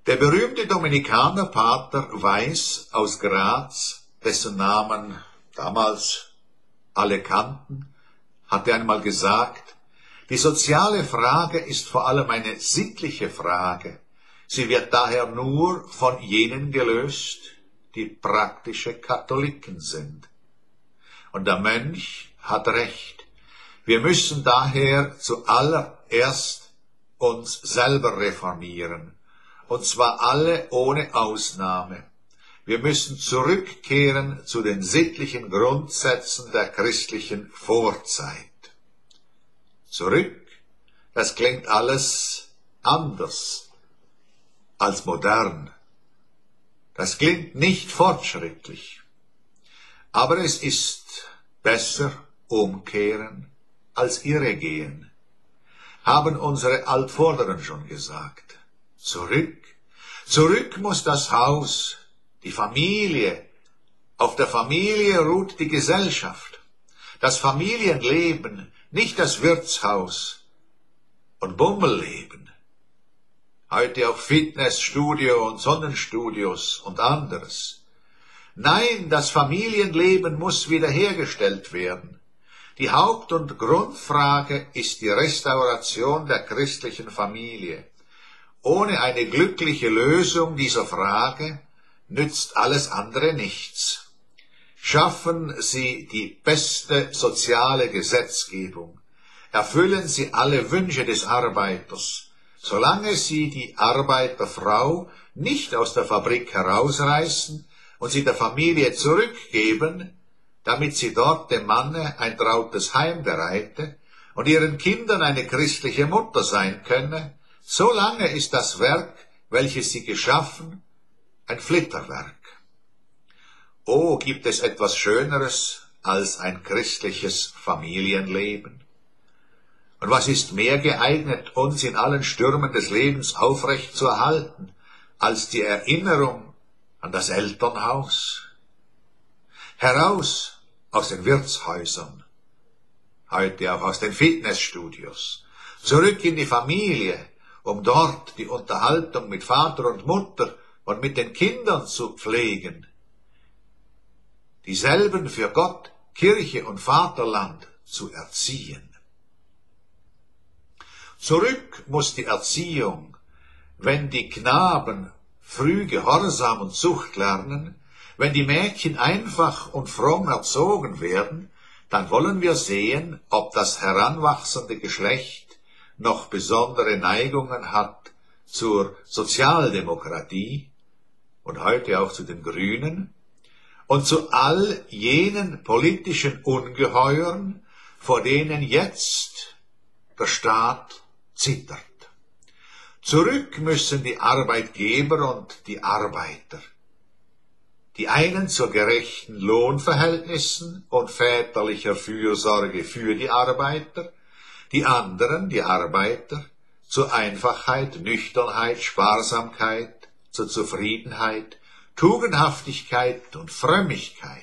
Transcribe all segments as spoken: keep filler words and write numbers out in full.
Der berühmte Dominikanerpater Weiß aus Graz, dessen Namen damals alle kannten, hatte einmal gesagt, die soziale Frage ist vor allem eine sittliche Frage. Sie wird daher nur von jenen gelöst, die praktische Katholiken sind. Und der Mönch hat recht. Wir müssen daher zuallererst uns selber reformieren, und zwar alle ohne Ausnahme. Wir müssen zurückkehren zu den sittlichen Grundsätzen der christlichen Vorzeit. Zurück, das klingt alles anders als modern. Das klingt nicht fortschrittlich. Aber es ist besser umkehren als irregehen, haben unsere Altvorderen schon gesagt. Zurück, zurück muss das Haus, die Familie. Auf der Familie ruht die Gesellschaft, das Familienleben, nicht das Wirtshaus und Bummelleben. Heute auch Fitnessstudio und Sonnenstudios und anderes. Nein, das Familienleben muss wiederhergestellt werden. Die Haupt- und Grundfrage ist die Restauration der christlichen Familie. Ohne eine glückliche Lösung dieser Frage nützt alles andere nichts. Schaffen Sie die beste soziale Gesetzgebung. Erfüllen Sie alle Wünsche des Arbeiters, solange Sie die Arbeiterfrau nicht aus der Fabrik herausreißen und sie der Familie zurückgeben, damit sie dort dem Manne ein trautes Heim bereite und ihren Kindern eine christliche Mutter sein könne, solange ist das Werk, welches Sie geschaffen, ein Flitterwerk. Oh, gibt es etwas Schöneres als ein christliches Familienleben? Und was ist mehr geeignet, uns in allen Stürmen des Lebens aufrecht zu erhalten, als die Erinnerung an das Elternhaus? Heraus aus den Wirtshäusern, heute auch aus den Fitnessstudios, zurück in die Familie, um dort die Unterhaltung mit Vater und Mutter und mit den Kindern zu pflegen, dieselben für Gott, Kirche und Vaterland zu erziehen. Zurück muss die Erziehung, wenn die Knaben früh Gehorsam und Zucht lernen, wenn die Mädchen einfach und fromm erzogen werden, dann wollen wir sehen, ob das heranwachsende Geschlecht noch besondere Neigungen hat zur Sozialdemokratie und heute auch zu den Grünen und zu all jenen politischen Ungeheuern, vor denen jetzt der Staat zittert. Zurück müssen die Arbeitgeber und die Arbeiter. Die einen zu gerechten Lohnverhältnissen und väterlicher Fürsorge für die Arbeiter, die anderen, die Arbeiter, zu Einfachheit, Nüchternheit, Sparsamkeit, zur Zufriedenheit, Tugendhaftigkeit und Frömmigkeit.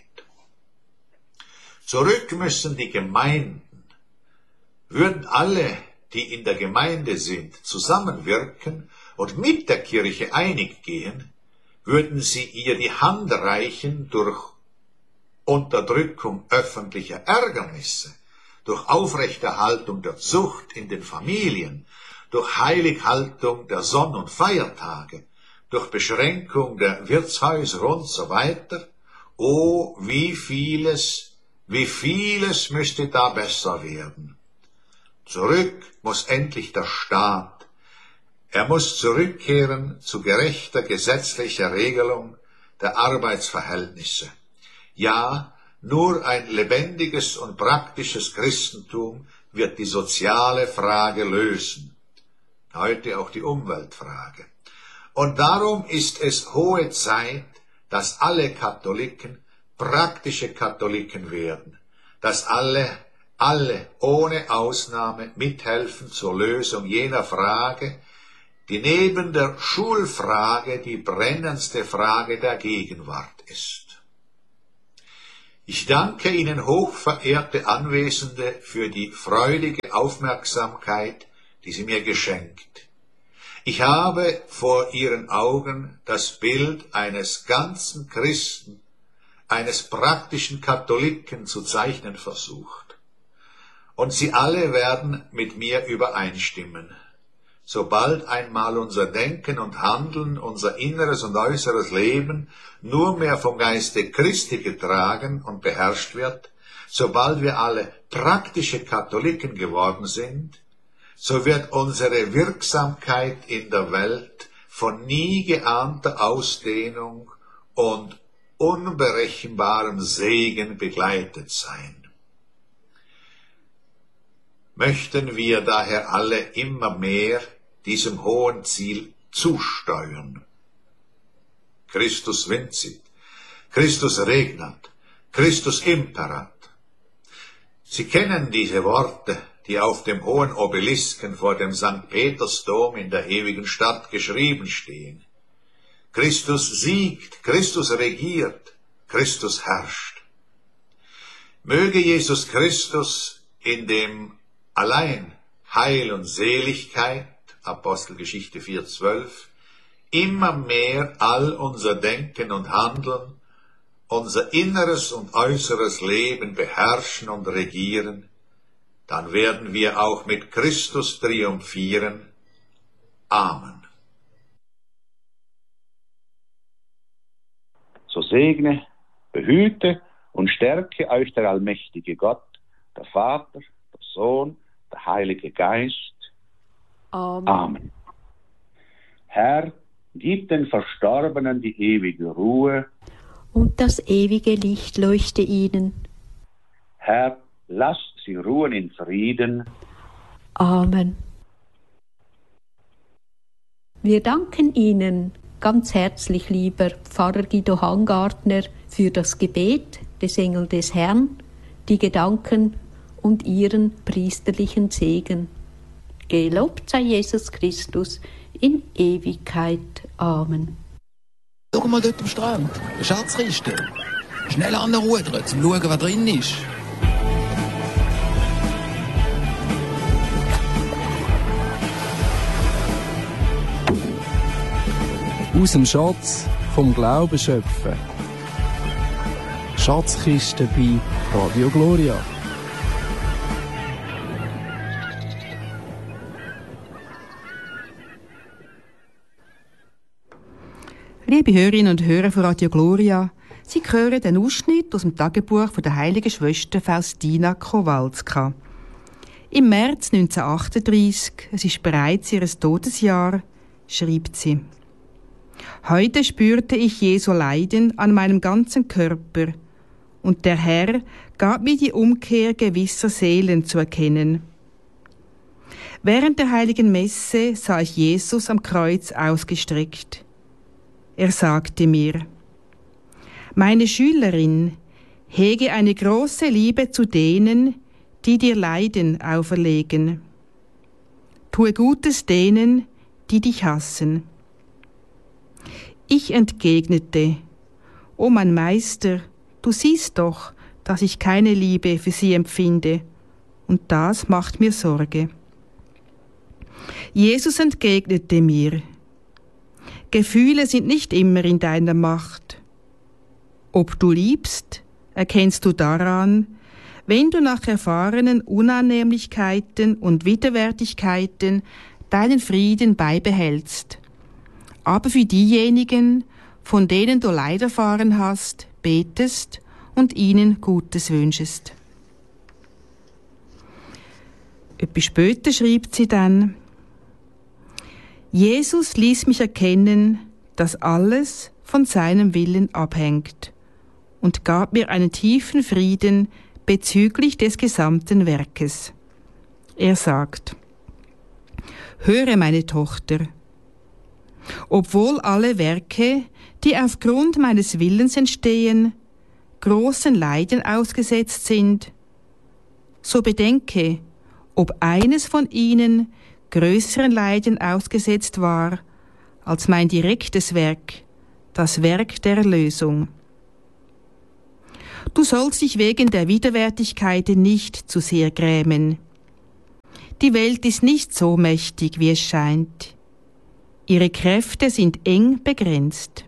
Zurück müssen die Gemeinden. Würden alle, die in der Gemeinde sind, zusammenwirken und mit der Kirche einig gehen, würden sie ihr die Hand reichen durch Unterdrückung öffentlicher Ärgernisse, durch Aufrechterhaltung der Zucht in den Familien, durch Heilighaltung der Sonn- und Feiertage, durch Beschränkung der Wirtshäuser und so weiter. Oh, wie vieles, wie vieles müsste da besser werden. Zurück muss endlich der Staat. Er muss zurückkehren zu gerechter gesetzlicher Regelung der Arbeitsverhältnisse. Ja, nur ein lebendiges und praktisches Christentum wird die soziale Frage lösen. Heute auch die Umweltfrage. Und darum ist es hohe Zeit, dass alle Katholiken praktische Katholiken werden, dass alle, alle ohne Ausnahme mithelfen zur Lösung jener Frage, die neben der Schulfrage die brennendste Frage der Gegenwart ist. Ich danke Ihnen, hochverehrte Anwesende, für die freudige Aufmerksamkeit, die Sie mir geschenkt. Ich habe vor ihren Augen das Bild eines ganzen Christen, eines praktischen Katholiken zu zeichnen versucht. Und sie alle werden mit mir übereinstimmen. Sobald einmal unser Denken und Handeln, unser inneres und äußeres Leben nur mehr vom Geiste Christi getragen und beherrscht wird, sobald wir alle praktische Katholiken geworden sind, so wird unsere Wirksamkeit in der Welt von nie geahnter Ausdehnung und unberechenbarem Segen begleitet sein. Möchten wir daher alle immer mehr diesem hohen Ziel zusteuern. Christus vincit, Christus regnat, Christus imperat. Sie kennen diese Worte, die auf dem hohen Obelisken vor dem Sankt Petersdom in der ewigen Stadt geschrieben stehen. Christus siegt, Christus regiert, Christus herrscht. Möge Jesus Christus, in dem allein Heil und Seligkeit, Apostelgeschichte vier zwölf, immer mehr all unser Denken und Handeln, unser inneres und äußeres Leben beherrschen und regieren, dann werden wir auch mit Christus triumphieren. Amen. So segne, behüte und stärke euch der allmächtige Gott, der Vater, der Sohn, der Heilige Geist. Amen. Amen. Herr, gib den Verstorbenen die ewige Ruhe. Und das ewige Licht leuchte ihnen. Herr, lass sie ruhen in Frieden. Amen. Wir danken Ihnen ganz herzlich, lieber Pfarrer Guido Hangartner, für das Gebet des Engel des Herrn, die Gedanken und Ihren priesterlichen Segen. Gelobt sei Jesus Christus in Ewigkeit. Amen. Schau mal dort am Strand, eine Schatzkiste. Schnell an der Ruder, zum schauen, was drin ist. Aus dem Schatz vom Glauben schöpfen. Schatzkiste bei Radio Gloria. Liebe Hörerinnen und Hörer von Radio Gloria, Sie hören den Ausschnitt aus dem Tagebuch von der heiligen Schwester Faustina Kowalska. Im März neunzehnhundertachtunddreissig, es ist bereits ihr Todesjahr, schreibt sie: Heute spürte ich Jesu Leiden an meinem ganzen Körper, und der Herr gab mir die Umkehr gewisser Seelen zu erkennen. Während der heiligen Messe sah ich Jesus am Kreuz ausgestreckt. Er sagte mir: Meine Schülerin, hege eine große Liebe zu denen, die dir Leiden auferlegen. Tue Gutes denen, die dich hassen. Ich entgegnete: O mein Meister, du siehst doch, dass ich keine Liebe für sie empfinde, und das macht mir Sorge. Jesus entgegnete mir: Gefühle sind nicht immer in deiner Macht. Ob du liebst, erkennst du daran, wenn du nach erfahrenen Unannehmlichkeiten und Widerwärtigkeiten deinen Frieden beibehältst. Aber für diejenigen, von denen du Leid erfahren hast, betest und ihnen Gutes wünschest. Etwas später schreibt sie dann: Jesus ließ mich erkennen, dass alles von seinem Willen abhängt, und gab mir einen tiefen Frieden bezüglich des gesamten Werkes. Er sagt: Höre, meine Tochter, obwohl alle Werke, die aufgrund meines Willens entstehen, großen Leiden ausgesetzt sind, so bedenke, ob eines von ihnen größeren Leiden ausgesetzt war als mein direktes Werk, das Werk der Erlösung. Du sollst dich wegen der Widerwärtigkeiten nicht zu sehr grämen. Die Welt ist nicht so mächtig, wie es scheint. Ihre Kräfte sind eng begrenzt.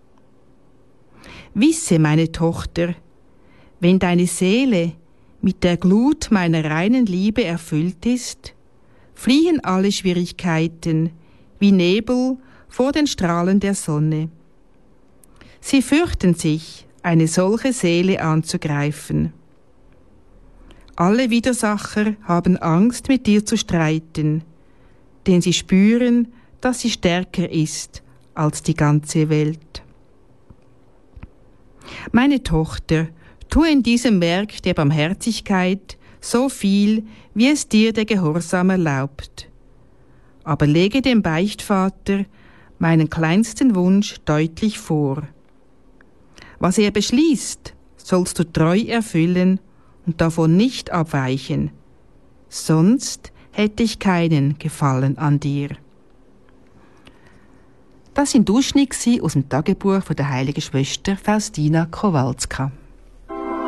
Wisse, meine Tochter, wenn deine Seele mit der Glut meiner reinen Liebe erfüllt ist, fliehen alle Schwierigkeiten wie Nebel vor den Strahlen der Sonne. Sie fürchten sich, eine solche Seele anzugreifen. Alle Widersacher haben Angst, mit dir zu streiten, denn sie spüren, dass sie stärker ist als die ganze Welt. Meine Tochter, tu in diesem Werk der Barmherzigkeit so viel, wie es dir der Gehorsam erlaubt. Aber lege dem Beichtvater meinen kleinsten Wunsch deutlich vor. Was er beschließt, sollst du treu erfüllen und davon nicht abweichen, sonst hätte ich keinen Gefallen an dir. Das sind Ausschnitte aus dem Tagebuch von der heiligen Schwester Faustina Kowalska.